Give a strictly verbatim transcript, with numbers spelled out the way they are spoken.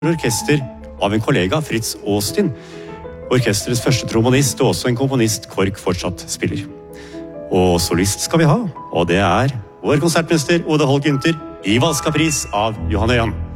orkester av en kollega, Fritz Austin, orkesterets første trombonist og også en komponist Kork fortsatt spiller. Og solist skal vi ha, og det er vår konsertmester Ode Holt Günther i Valskapris av Johan Øyan.